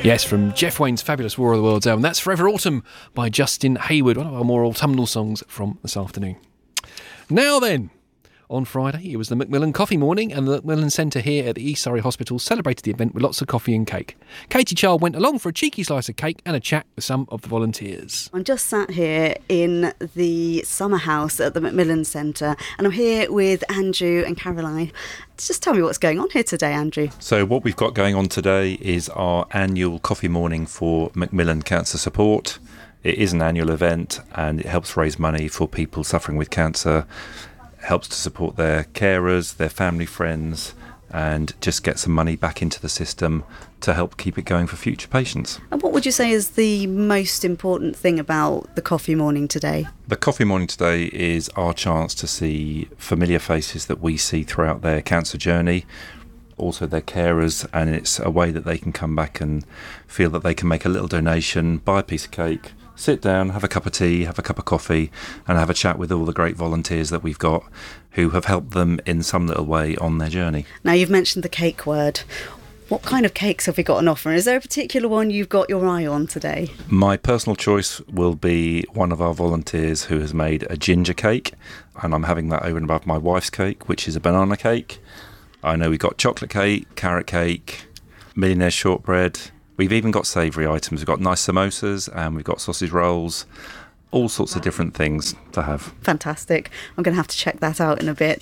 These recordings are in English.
Yes, from Jeff Wayne's fabulous War of the Worlds album. That's Forever Autumn by Justin Hayward, one of our more autumnal songs from this afternoon. Now then, on Friday, it was the Macmillan Coffee Morning, and the Macmillan Centre here at the East Surrey Hospital celebrated the event with lots of coffee and cake. Katie Child went along for a cheeky slice of cake and a chat with some of the volunteers. I'm just sat here in the summer house at the Macmillan Centre, and I'm here with Andrew and Caroline. Just tell me what's going on here today, Andrew. So what we've got going on today is our annual coffee morning for Macmillan Cancer Support. It is an annual event and it helps raise money for people suffering with cancer, helps to support their carers, their family, friends, and just get some money back into the system to help keep it going for future patients. And what would you say is the most important thing about the coffee morning today? The coffee morning today is our chance to see familiar faces that we see throughout their cancer journey, also their carers, and it's a way that they can come back and feel that they can make a little donation, buy a piece of cake, sit down, have a cup of tea, have a cup of coffee, and have a chat with all the great volunteers that we've got who have helped them in some little way on their journey. Now, you've mentioned the cake word. What kind of cakes have we got on offer? Is there a particular one you've got your eye on today? My personal choice will be one of our volunteers who has made a ginger cake, and I'm having that over and above my wife's cake, which is a banana cake. I know we've got chocolate cake, carrot cake, millionaire shortbread. We've even got savoury items. We've got nice samosas and we've got sausage rolls, all sorts of different things to have. Fantastic. I'm going to have to check that out in a bit.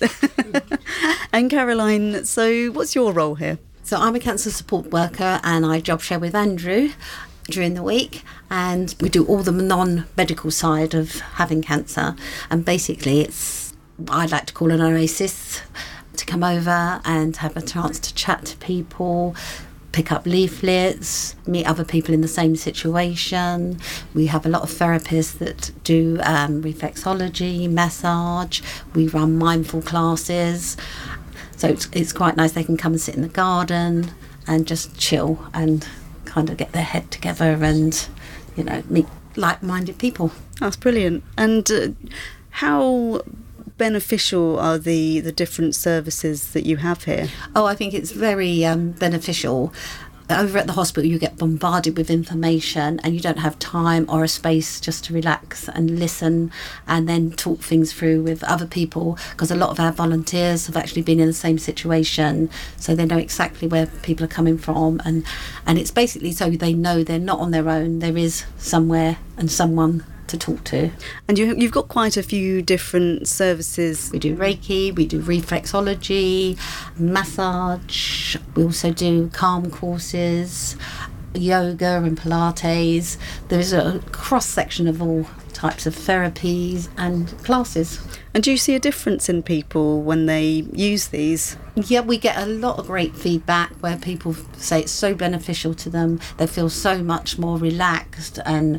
And Caroline, so what's your role here? So I'm a cancer support worker and I job share with Andrew during the week, and we do all the non-medical side of having cancer, and basically it's what I'd like to call an oasis to come over and have a chance to chat to people, pick up leaflets, meet other people in the same situation. We have a lot of therapists that do reflexology, massage. We run mindful classes. So it's quite nice. They can come and sit in the garden and just chill and kind of get their head together and, you know, meet like-minded people. That's brilliant. And how beneficial are the different services that you have here? Oh, I think it's very beneficial. Over at the hospital you get bombarded with information and you don't have time or a space just to relax and listen and then talk things through with other people, because a lot of our volunteers have actually been in the same situation, so they know exactly where people are coming from, and it's basically so they know they're not on their own. There is somewhere and someone to talk to. And you've got quite a few different services. We do Reiki, we do reflexology, massage, we also do calm courses, yoga and Pilates. There's a cross-section of all types of therapies and classes. And do you see a difference in people when they use these? Yeah, we get a lot of great feedback where people say it's so beneficial to them. They feel so much more relaxed and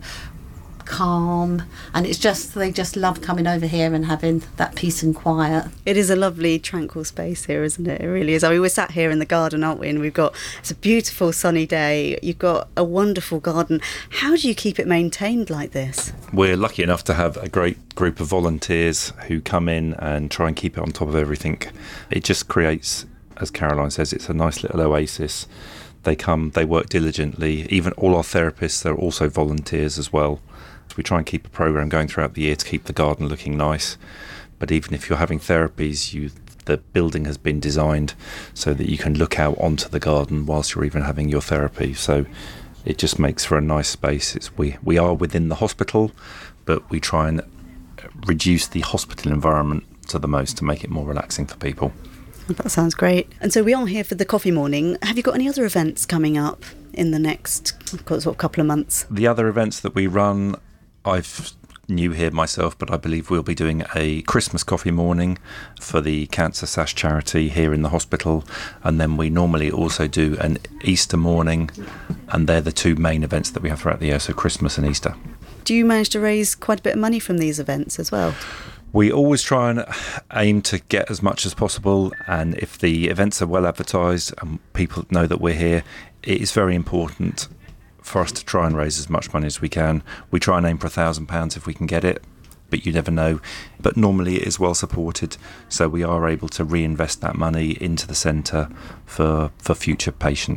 calm, and it's just they just love coming over here and having that peace and quiet. It is a lovely tranquil space here, isn't it? It really is. I mean, we're sat here in the garden, aren't we? And it's a beautiful sunny day. You've got a wonderful garden. How do you keep it maintained like this? We're lucky enough to have a great group of volunteers who come in and try and keep it on top of everything. It just creates, as Caroline says, it's a nice little oasis. They come, they work diligently. Even all our therapists are also volunteers as well. We try and keep a programme going throughout the year to keep the garden looking nice. But even if you're having therapies, the building has been designed so that you can look out onto the garden whilst you're even having your therapy. So it just makes for a nice space. We are within the hospital, but we try and reduce the hospital environment to the most to make it more relaxing for people. That sounds great. And so we are here for the coffee morning. Have you got any other events coming up in the next couple of months? The other events that we run, I've new here myself, but I believe we'll be doing a Christmas coffee morning for the Cancer Sash charity here in the hospital, and then we normally also do an Easter morning, and they're the two main events that we have throughout the year, so Christmas and Easter. Do you manage to raise quite a bit of money from these events as well? We always try and aim to get as much as possible, and if the events are well advertised and people know that we're here, it is very important for us to try and raise as much money as we can. We try and aim for £1,000 if we can get it, but you never know. But normally it is well supported, so we are able to reinvest that money into the centre for future patients.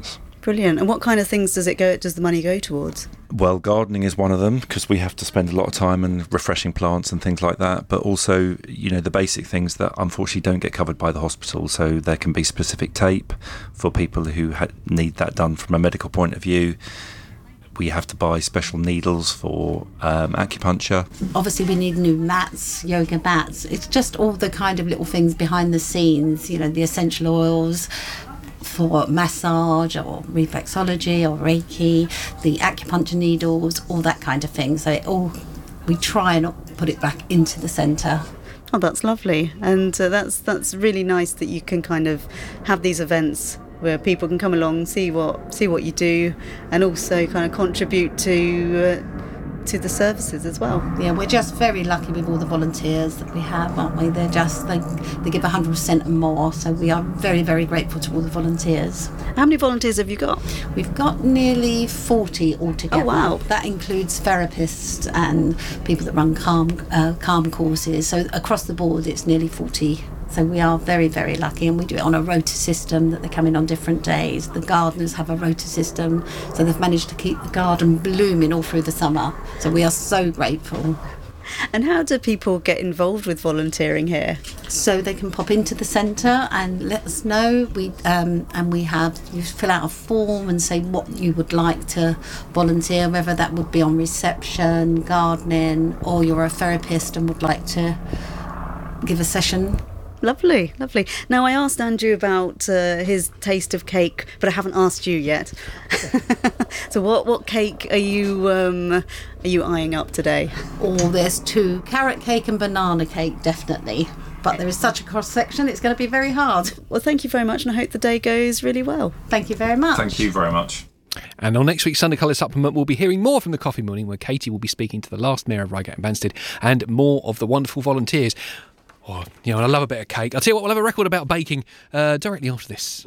Brilliant. And what kind of things does the money go towards? Well, gardening is one of them, because we have to spend a lot of time and refreshing plants and things like that. But also, the basic things that unfortunately don't get covered by the hospital. So there can be specific tape for people who need that done from a medical point of view. We have to buy special needles for acupuncture. Obviously, we need new mats, yoga mats. It's just all the kind of little things behind the scenes, the essential oils for massage or reflexology or Reiki, the acupuncture needles, all that kind of thing. So we try and put it back into the centre. Oh, that's lovely. And that's really nice that you can kind of have these events where people can come along, see what you do, and also kind of contribute to the services as well. Yeah, we're just very lucky with all the volunteers that we have, aren't we? They give 100% and more, so we are very, very grateful to all the volunteers. How many volunteers have you got? We've got nearly 40 altogether. Oh, wow. That includes therapists and people that run calm courses. So across the board, it's nearly 40. So we are very, very lucky, and we do it on a rota system that they come in on different days. The gardeners have a rota system, so they've managed to keep the garden blooming all through the summer. So we are so grateful. And how do people get involved with volunteering here? So they can pop into the centre and let us know. You fill out a form and say what you would like to volunteer, whether that would be on reception, gardening, or you're a therapist and would like to give a session. Lovely, lovely. Now, I asked Andrew about his taste of cake, but I haven't asked you yet. So what cake are you eyeing up today? Oh, there's 2, carrot cake and banana cake, definitely. But there is such a cross-section, it's going to be very hard. Well, thank you very much, and I hope the day goes really well. Thank you very much. Thank you very much. And on next week's Sunday Colour Supplement, we'll be hearing more from the Coffee Morning, where Katie will be speaking to the last Mayor of Reigate and Banstead and more of the wonderful volunteers. Oh, I love a bit of cake. I'll tell you what, we'll have a record about baking directly after this.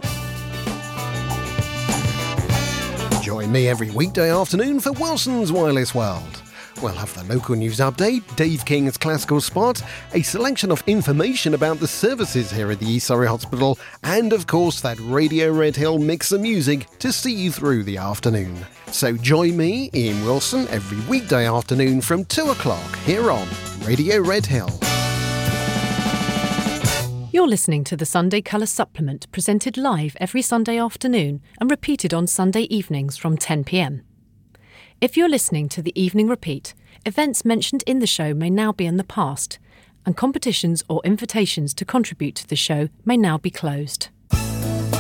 Join me every weekday afternoon for Wilson's Wireless World. We'll have the local news update, Dave King's classical spot, a selection of information about the services here at the East Surrey Hospital, and of course that Radio Red Hill mix of music to see you through the afternoon. So join me, Ian Wilson, every weekday afternoon from 2 o'clock here on Radio Red Hill. You're listening to the Sunday Colour Supplement, presented live every Sunday afternoon and repeated on Sunday evenings from 10 p.m. If you're listening to the evening repeat, events mentioned in the show may now be in the past, and competitions or invitations to contribute to the show may now be closed.